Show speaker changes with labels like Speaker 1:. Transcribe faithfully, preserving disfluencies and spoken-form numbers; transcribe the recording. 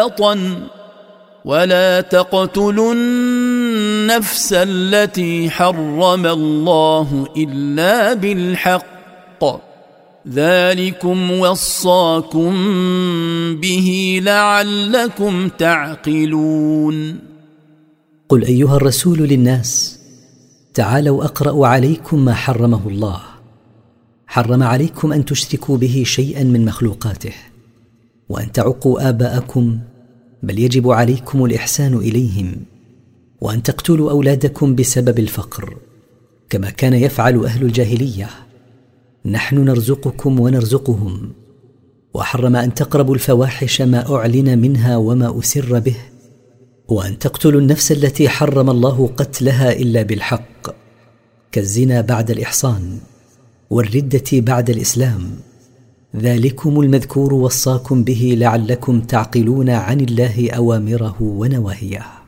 Speaker 1: ولا تقتلوا النفس التي حرم الله إلا بالحق ذلكم وصاكم به لعلكم تعقلون.
Speaker 2: قل أيها الرسول للناس: تعالوا أقرأ عليكم ما حرمه الله. حرم عليكم أن تشركوا به شيئا من مخلوقاته، وأن تعقوا آباءكم، بل يجب عليكم الإحسان إليهم، وأن تقتلوا أولادكم بسبب الفقر كما كان يفعل أهل الجاهلية. نحن نرزقكم ونرزقهم. وحرم أن تقربوا الفواحش ما أعلن منها وما أسر به، وأن تقتلوا النفس التي حرم الله قتلها إلا بالحق، كالزنا بعد الإحصان والردة بعد الإسلام. ذلكم المذكور وصاكم به لعلكم تعقلون عن الله أوامره ونواهيه.